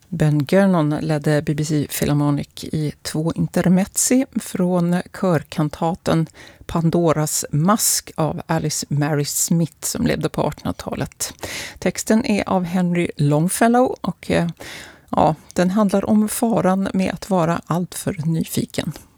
Ben Gernon ledde BBC Philharmonic i 2 intermezzi från körkantaten Pandoras mask av Alice Mary Smith som levde på 1800-talet. Texten är av Henry Longfellow och den handlar om faran med att vara alltför nyfiken.